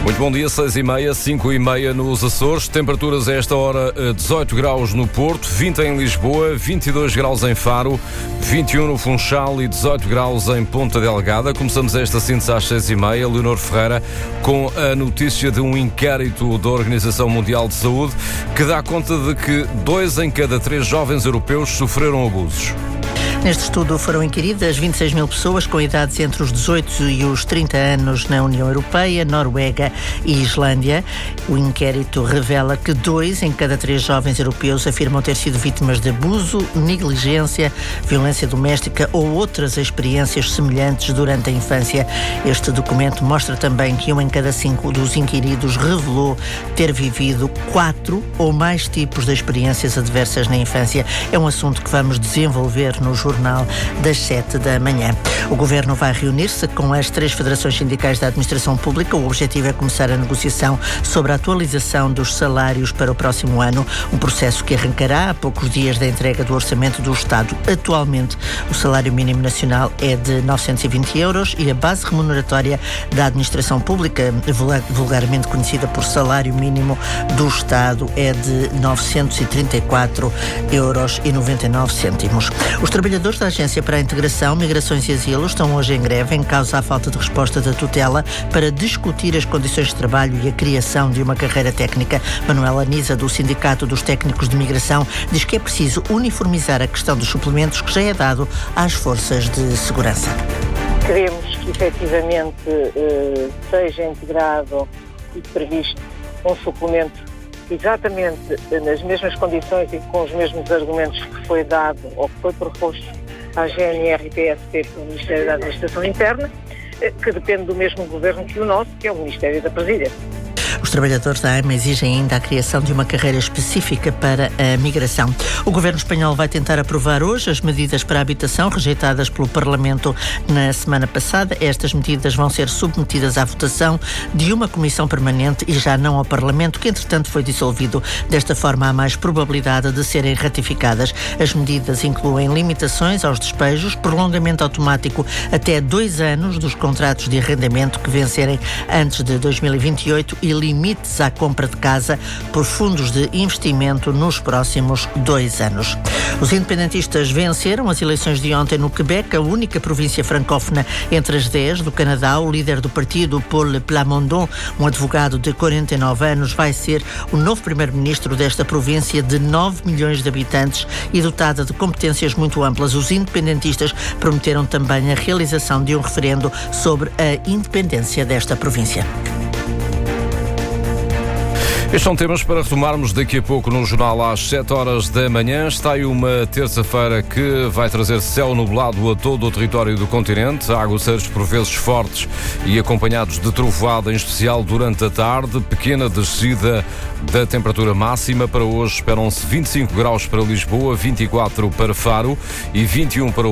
Muito bom dia, 6h30, 5h30 nos Açores. Temperaturas a esta hora 18 graus no Porto, 20 em Lisboa, 22 graus em Faro, 21 no Funchal e 18 graus em Ponta Delgada. Começamos esta síntese às 6h30. Leonor Ferreira com a notícia de um inquérito da Organização Mundial de Saúde que dá conta de que 2 em cada 3 jovens europeus sofreram abusos. Neste estudo foram inquiridas 26 mil pessoas com idades entre os 18 e os 30 anos na União Europeia, Noruega e Islândia. O inquérito revela que 2 em cada 3 jovens europeus afirmam ter sido vítimas de abuso, negligência, violência doméstica ou outras experiências semelhantes durante a infância. Este documento mostra também que 1 em cada 5 dos inquiridos revelou ter vivido 4 ou mais tipos de experiências adversas na infância. É um assunto que vamos desenvolver no Jornal das 7 da manhã. O Governo vai reunir-se com as 3 federações sindicais da administração pública. O objetivo é começar a negociação sobre a atualização dos salários para o próximo ano, um processo que arrancará a poucos dias da entrega do orçamento do Estado. Atualmente, o salário mínimo nacional é de 920 euros e a base remuneratória da administração pública, vulgarmente conhecida por salário mínimo do Estado, é de 934,99 euros. Os trabalhadores da Agência para a Integração, Migrações e Asilo estão hoje em greve em causa à falta de resposta da tutela para discutir as condições de trabalho e a criação de uma carreira técnica. Manuela Nisa, do Sindicato dos Técnicos de Migração, diz que é preciso uniformizar a questão dos suplementos que já é dado às forças de segurança. Queremos que efetivamente seja integrado e previsto um suplemento exatamente nas mesmas condições e com os mesmos argumentos que foi dado ou que foi proposto à GNR e PSP pelo Ministério da Administração Interna, que depende do mesmo governo que o nosso, que é o Ministério da Presidência. Os trabalhadores da AMA exigem ainda a criação de uma carreira específica para a migração. O governo espanhol vai tentar aprovar hoje as medidas para a habitação rejeitadas pelo Parlamento na semana passada. Estas medidas vão ser submetidas à votação de uma comissão permanente e já não ao Parlamento, que entretanto foi dissolvido. Desta forma, há mais probabilidade de serem ratificadas. As medidas incluem limitações aos despejos, prolongamento automático até 2 anos dos contratos de arrendamento que vencerem antes de 2028 e limites à compra de casa por fundos de investimento nos próximos 2 anos. Os independentistas venceram as eleições de ontem no Quebec, a única província francófona entre as 10 do Canadá. O líder do partido, Paul Plamondon, um advogado de 49 anos, vai ser o novo primeiro-ministro desta província de 9 milhões de habitantes e dotada de competências muito amplas. Os independentistas prometeram também a realização de um referendo sobre a independência desta província. Estes são temas para retomarmos daqui a pouco no jornal às 7 horas da manhã. Está aí uma terça-feira que vai trazer céu nublado a todo o território do continente, aguaceiros por vezes fortes e acompanhados de trovoada, em especial durante a tarde. Pequena descida da temperatura máxima. Para hoje esperam-se 25 graus para Lisboa, 24 para Faro e 21 para o